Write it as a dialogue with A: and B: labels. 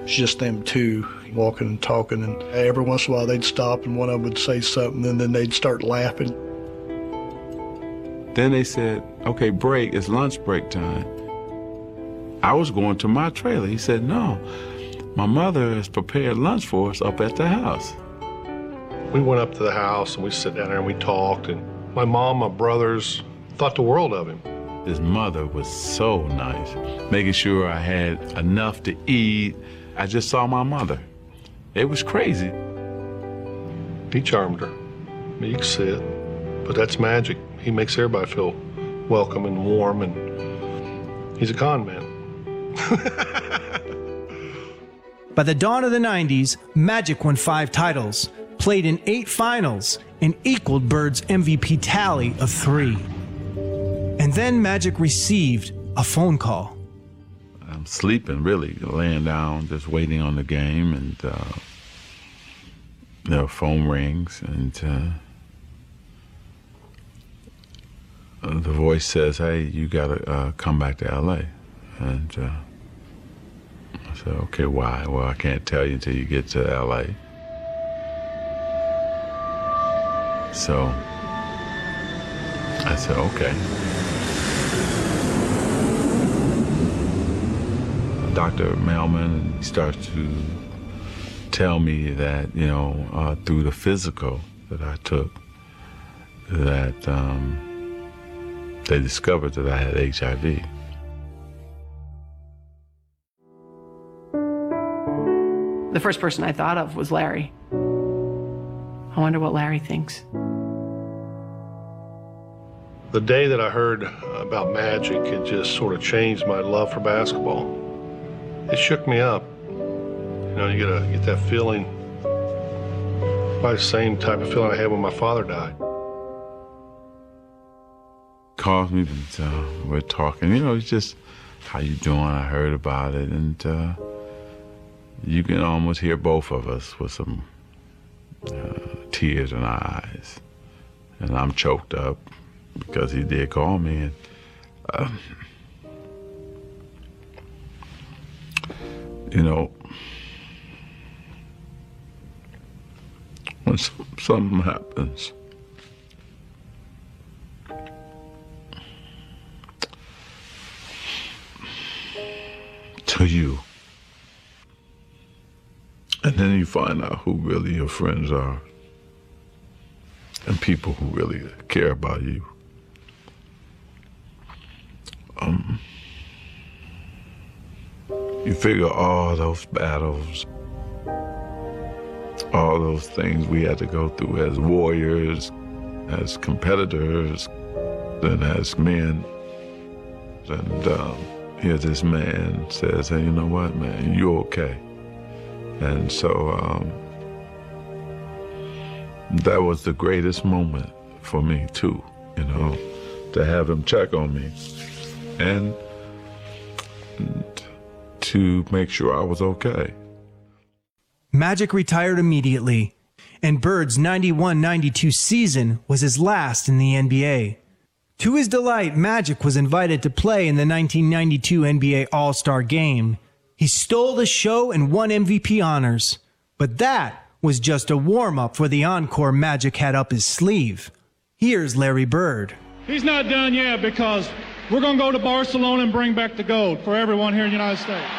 A: It's just them two walking and talking, and every once in a while they'd stop and one of them would say something, and then they'd start laughing.
B: Then they said, okay, break, it's lunch break time. I was going to my trailer. He said, no, my mother has prepared lunch for us up at the house.
C: We went up to the house and we sat down there and we talked, and my mom, my brothers thought the world of him.
B: His mother was so nice, making sure I had enough to eat. I just saw my mother. It was crazy.
C: He charmed her. You can see it, but that's magic. He makes everybody feel welcome and warm, and he's a con man.
D: By the dawn of the 90s, Magic won 5 titles, played in 8 finals, and equaled Bird's MVP tally of 3. And then Magic received a phone call.
B: I'm sleeping, really, laying down, just waiting on the game, and the phone rings, and the voice says, hey, you gotta come back to LA. And I said, okay, why? Well, I can't tell you until you get to LA. So I said, okay. Dr. Melman starts to tell me that, you know, through the physical that I took, that they discovered that I had HIV.
E: The first person I thought of was Larry. I wonder what Larry thinks.
C: The day that I heard about Magic, it just sort of changed my love for basketball. It shook me up. You know, you get that feeling, probably the same type of feeling I had when my father died.
B: Calls me, and we're talking, you know, it's just, how you doing? I heard about it, and you can almost hear both of us with some tears in our eyes. And I'm choked up because he did call me, and you know, when something happens, to you, and then you find out who really your friends are and people who really care about you. You figure all those battles, all those things we had to go through as warriors, as competitors, and as men. And here this man says, hey, you know what, man, you're okay. And so that was the greatest moment for me too, you know, to have him check on me and to make sure I was okay.
D: Magic retired immediately, and Bird's 91-92 season was his last in the NBA. To his delight, Magic was invited to play in the 1992 NBA All-Star Game. He stole the show and won MVP honors. But that was just a warm-up for the encore Magic had up his sleeve. Here's Larry Bird.
F: He's not done yet, because we're going to go to Barcelona and bring back the gold for everyone here in the United States.